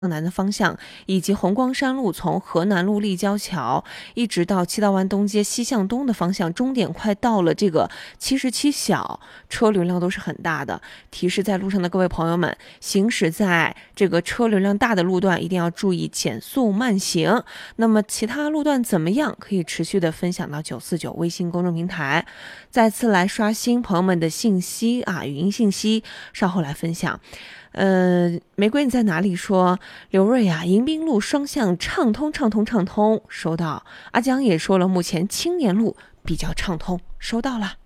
南的方向，以及红光山路从河南路立交桥一直到七道湾东街西向东的方向，终点快到了这个77小，车流量都是很大的。提示在路上的各位朋友们，行驶在这个车流量大的路段，一定要注意减速慢行。那么其他路段怎么样？可以持续的分享到949微信公众平台。再次来刷新朋友们的信息啊，语音信息，稍后来分享。玫瑰你在哪里？说刘瑞啊，迎宾路双向畅通，收到。阿江也说了，目前青年路比较畅通，收到了。